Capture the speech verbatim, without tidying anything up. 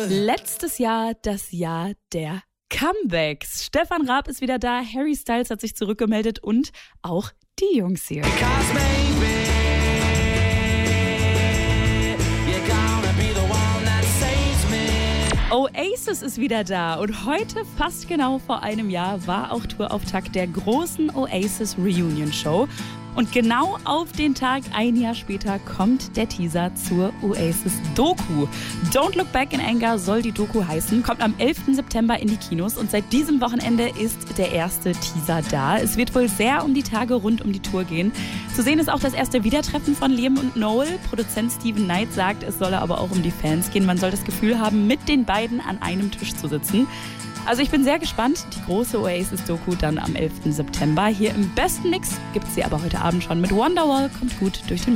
Letztes Jahr das Jahr der Comebacks. Stefan Raab ist wieder da, Harry Styles hat sich zurückgemeldet und auch die Jungs hier. Oasis ist wieder da und heute, fast genau vor einem Jahr, war auch Tourauftakt der großen Oasis Reunion Show. Und genau auf den Tag, ein Jahr später, kommt der Teaser zur Oasis-Doku. Don't Look Back in Anger soll die Doku heißen, kommt am elften September in die Kinos und seit diesem Wochenende ist der erste Teaser da. Es wird wohl sehr um die Tage rund um die Tour gehen. Zu sehen ist auch das erste Wiedertreffen von Liam und Noel. Produzent Steven Knight sagt, es solle aber auch um die Fans gehen. Man soll das Gefühl haben, mit den beiden an einem Tisch zu sitzen. Also ich bin sehr gespannt. Die große Oasis-Doku dann am elften September. Hier im besten Mix gibt es sie aber heute Abend schon mit Wonderwall. Kommt gut durch den